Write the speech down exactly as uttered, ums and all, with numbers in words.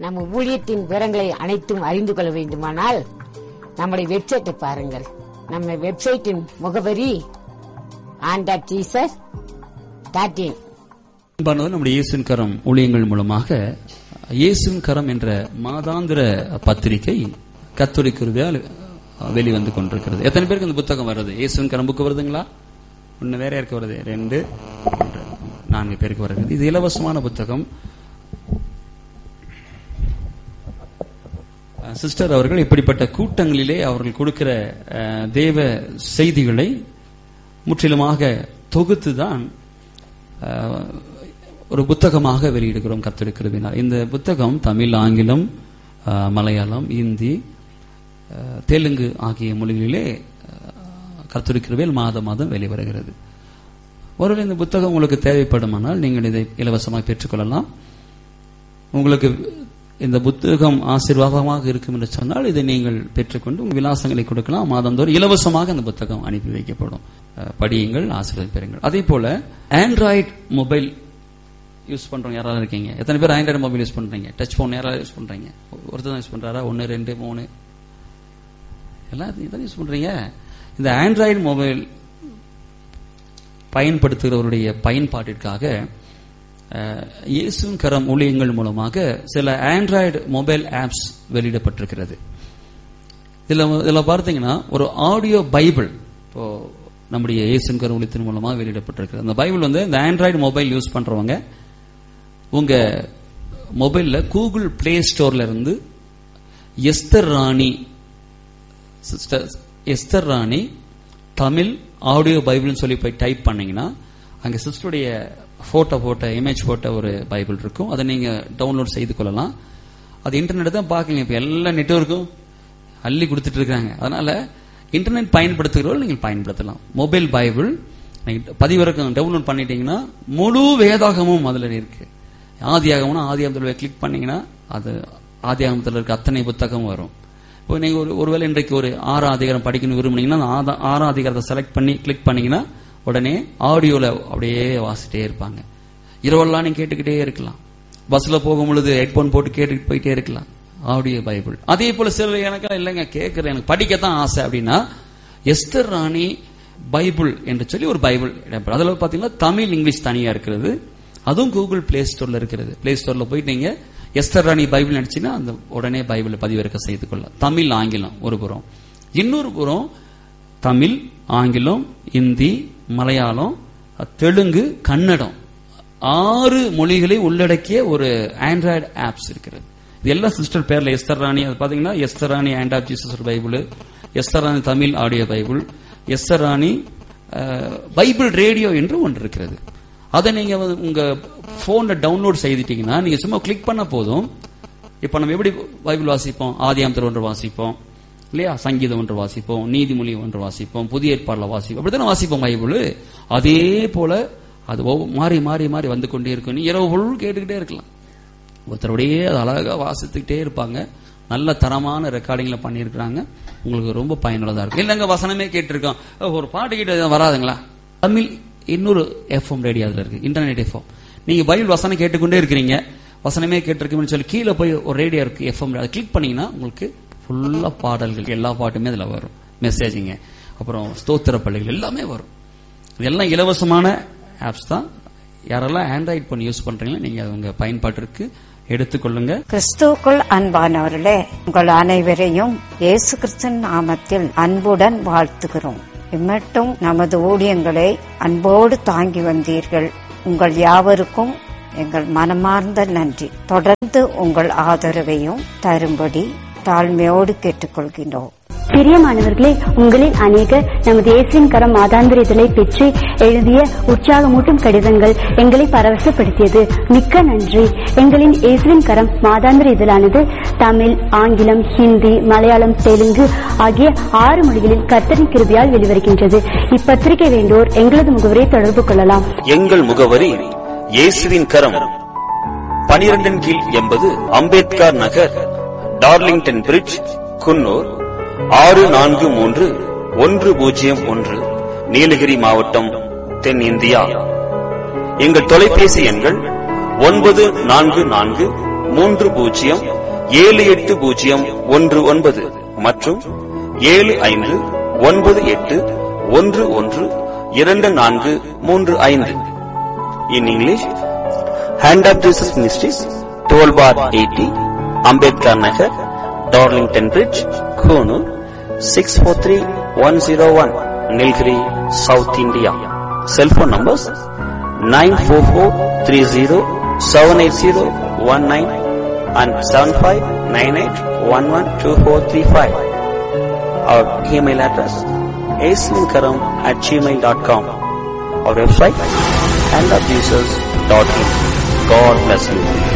நம்ம ஊழியத்தின் விவரங்களை அனைத்தும் அறிந்து கொள்ள வேண்டுமானால் நம்முடைய வெப்சைட்டை பாருங்கள். நம்ம வெப்சைட்டின் முகவரி ஆண்டாட் ஜீசஸ் டாட் இன். நம்முடைய இயேசுவின் கரம் ஊழியங்கள் மூலமாக இயேசுவின் கரம் என்ற மாதாந்திர பத்திரிகை கத்தோலிக்க கிருபையால் வெளிவந்து கொண்டிருக்கிறது. எத்தனை பேருக்கு இந்த புத்தகம் வருது? இயேசுவின் கரம் புக்கு வருதுங்களா? ஒன்னு வேற யாருக்கு வருது? ரெண்டு நான்கு பேருக்கு வருது. இது இலவசமான புத்தகம். சிஸ்டர் அவர்கள் இப்படிப்பட்ட கூட்டங்களிலே அவர்கள் கொடுக்கிற தேவ செய்திகளை முற்றிலுமாக தொகுத்துதான் ஒரு புத்தகமாக வெளியிடுகிறோம் கத்தெடுக்கிறதுனால். இந்த புத்தகம் தமிழ், ஆங்கிலம், மலையாளம், இந்தி, தெலுங்கு ஆகிய மொழிகளிலே கத்தெடுக்கிறவேல் மாதம் மாதம் வெளிவருகிறது. ஒருவேளை இந்த புத்தகம் உங்களுக்கு தேவைப்படுமானால் நீங்கள் இதை இலவசமாக பெற்றுக்கொள்ளலாம். உங்களுக்கு இந்த புத்தகம் ஆசீர்வாதமாக இருக்கும் என்று சொன்னால் இதை நீங்கள் பெற்றுக்கொண்டு உங்கள் விலாசங்களை கொடுக்கலாம். மாதந்தோறும் இலவசமாக இந்த புத்தகம் அனுப்பி வைக்கப்படும். படியுங்கள், ஆசீர்வாதம் பெறுங்கள். அதே போல ஆண்ட்ராய்டு மொபைல் யூஸ் பண்றவங்க யாராவது இருக்கீங்க? எத்தனை பேர் ஆண்ட்ராய்டு மொபைல் யூஸ் பண்றீங்க? டச் போன் யாராவது யூஸ் பண்றீங்க? ஒருத்தர் யூஸ் பண்றாரா? ஒன்னு, ரெண்டு, மூணு எல்லாம் யூஸ் பண்றீங்க. இந்த ஆண்ட்ராய்டு மொபைல் பயன்படுத்துகிறவருடைய பயன்பாட்டிற்காக இயேசுவின் கரம் ஊழியங்கள் மூலமாக சில ஆண்ட்ராய்டு மொபைல் ஆப்ஸ் வெளியிடப்பட்டிருக்கிறது. இதுல இதுல பார்த்தீங்கன்னா ஒரு ஆடியோ பைபிள் இப்போ நம்முடைய இயேசுவின் கரம் ஊழியத்தின் மூலமாக வெளியிடப்பட்டிருக்கிறது. அந்த பைபிள் வந்து இந்த ஆண்ட்ராய்டு மொபைல் யூஸ் பண்றவங்க உங்க மொபைல்ல கூகுள் பிளே ஸ்டோர்ல இருந்து எஸ்தர் ராணி எஸ்தர் ராணி தமிழ் ஆடியோ பைபிள்னு சொல்லி போய் டைப் பண்ணீங்கன்னா அங்க சிஸ்டருடைய போட்டோ போட்ட இமேஜ் போட்ட ஒரு பைபிள் இருக்கும். அதை நீங்க டவுன்லோட் செய்து கொள்ளலாம். அது இன்டர்நெட் தான் பாக்கீங்க. இப்ப எல்லா நெட்வொர்க்கும் அள்ளி கொடுத்துட்டு இருக்காங்க. அதனால இன்டர்நெட் பயன்படுத்துகிறவர்கள் நீங்கள் பயன்படுத்தலாம். மொபைல் பைபிள் பதிவிறக்கம் டவுன்லோட் பண்ணிட்டீங்கன்னா முழு வேதாகமும் அதுல இருக்கு. ஆதியாகம்னா ஆதியாகமத்தில் கிளிக் பண்ணீங்கன்னா அது ஆதியாகமத்தில் இருக்க அத்தனை புத்தகம் வரும். இப்போ நீங்க ஒரு ஒருவேளை இன்றைக்கு ஒரு ஆறாம் அதிகாரம் படிக்கணும் விரும்புனீங்கன்னா ஆறாம் அதிகாரத்தை செலக்ட் பண்ணி கிளிக் பண்ணீங்கன்னா உடனே ஆடியோல அப்படியே வாசிட்டே இருப்பாங்க. இரவெல்லாம் நீங்க கேட்டுக்கிட்டே இருக்கலாம். பஸ்ல போகும் பொழுது ஹெட்போன் போட்டு கேட்டுக்கிட்டு போயிட்டே இருக்கலாம். Audio Bible. அதே போல சில எனக்கு இல்லைங்க கேட்கிறேன், எனக்கு படிக்கத்தான் ஆசை அப்படின்னா எஸ்தர் ராணி பைபிள் என்று சொல்லி ஒரு பைபிள் அதுல பாத்தீங்கன்னா தமிழ், இங்கிலீஷ் தனியா இருக்கிறது. அதுவும் கூகுள் பிளே ஸ்டோர்ல இருக்கிறது. பிளே ஸ்டோர்ல போயிட்டு நீங்க எஸ்தர் ராணி பைபிள் நினைச்சுன்னா அந்த உடனே பைபிளை பதிவிறக்க செய்து கொள்ள. தமிழ், ஆங்கிலம் ஒரு புறம், இன்னொரு புறம் தமிழ், ஆங்கிலம், இந்தி, மலையாளம், தெலுங்கு, கன்னடம் ஆறு மொழிகளை உள்ளடக்கிய ஒரு ஆண்ட்ராய்டு ஆப்ஸ் இருக்கிறது. இது எல்லா சிஸ்டர் பேர்ல எஸ்தர் ராணி. அது பாத்தீங்கன்னா Esther Rani and app Jesus Bible, Esther Rani Tamil audio Bible, Esther Rani Bible radio என்று ஒன்று இருக்கிறது. அதை நீங்க உங்க போன்ல டவுன்லோட் செய்துட்டீங்கன்னா நீங்க சும்மா கிளிக் பண்ண போதும். இப்ப நம்ம எப்படி பைபிள் வாசிப்போம்? ஆதியாகமத்தில் ஒன்று வாசிப்போம் இல்லையா, சங்கீதம் ஒன்று வாசிப்போம், நீதிமொழி ஒன்று வாசிப்போம், புதிய ஏற்பாடுல வாசிப்போம், அப்படித்தானே வாசிப்போம் பைபிள். அதே போல அது மாறி மாறி மாறி வந்து கொண்டே இருக்கும். நீ இரவு பொருள் கேட்டுக்கிட்டே இருக்கலாம். ஒருத்தருடைய அழகா வாசித்துக்கிட்டே இருப்பாங்க. நல்ல தரமான ரெக்கார்டிங்ல பண்ணிருக்காங்க. உங்களுக்கு ரொம்ப பயனுள்ளதா இருக்கும். இல்லங்க வசனமே கேட்டிருக்கோம், ஒரு பாட்டு கேட்டு வராதுங்களா? தமிழ் இன்னொரு எஃப்எம் ரேடியோ அதுல இருக்கு, இன்டர்நெட் எஃப்எம். நீங்க பைபிள் வசனம் கேட்டுக்கொண்டே இருக்கிறீங்க, வசனமே கேட்டிருக்கீங்கன்னு சொல்லி கீழே போய் ஒரு ரேடியோ இருக்கு எஃப்எம், அதை கிளிக் பண்ணீங்கன்னா உங்களுக்கு ஃபுல்லா பாடல்கள் எல்லா பாட்டுமே அதுல வரும். மெசேஜிங்க, அப்புறம் ஸ்தோத்திர பள்ளிகள் எல்லாமே வரும். இதெல்லாம் இலவசமான ஆப்ஸ் தான். யாரெல்லாம் ஆண்ட்ராய்டு போன் யூஸ் பண்றீங்களோ நீங்க உங்க பயன்பாட்டிற்கு எடுத்துக்கொள்ளுங்க. கிறிஸ்துவுக்குள் அன்பானவர்களே, உங்கள் அனைவரையும் இயேசு கிறிஸ்துவின் நாமத்தில் அன்புடன் வாழ்த்துகிறோம். இம்மட்டும் நமது ஊழியங்களை அன்போடு தாங்கி வந்தீர்கள். உங்கள் யாவருக்கும் எங்கள் மனமார்ந்த நன்றி. தொடர்ந்து உங்கள் ஆதரவையும் தரும்படி தாழ்மையோடு கேட்டுக்கொள்கிறோம். பிரியமானவர்களே, உங்களில் அநேகர் நமது இயேசுவின் கரம் மாதாந்திர இதழை பெற்று எழுதிய உற்சாகமூட்டும் கடிதங்கள் எங்களை பரவசப்படுத்தியது. மிக்க நன்றி. எங்களின் இயேசுவின் கரம் மாதாந்திர இதழானது தமிழ், ஆங்கிலம், ஹிந்தி, மலையாளம், தெலுங்கு ஆகிய ஆறு மொழிகளில் கர்த்தரின் கிருபையால் வெளிவருகின்றது. இப்பத்திரிகை வேண்டோர் எங்களது முகவரியை தொடர்பு கொள்ளலாம். எங்கள் முகவரி இயேசுவின் கரம், பனிரெண்டின் கீழ் எண்பது அம்பேத்கர் நகர், டார்லிங்டன் பிரிட்ஜ், குன்னூர் ஆறு நான்கு மூன்று ஒன்று பூஜ்ஜியம் ஒன்று, நீலகிரி மாவட்டம், தென்னிந்தியா. எங்கள் தொலைபேசி எண்கள் ஒன்பது நான்கு நான்கு மூன்று பூஜ்ஜியம் ஏழு எட்டு பூஜ்ஜியம் ஒன்று ஒன்பது மற்றும் ஏழு ஐந்து ஒன்பது எட்டு ஒன்று ஒன்று இரண்டு நான்கு மூன்று ஐந்து. In English, Hand of Jesus Ministries, twelve bar eighty, Ambedkar Nagar, Darlington Bridge, Konoor, six four three one zero one, Nilgiri, South India. Cell phone numbers nine four four three zero seven eight zero one nine and seven five nine eight one one two four three five. Our email address aslinkaram at gmail dot com. Our website hand of jesus dot in. God bless you.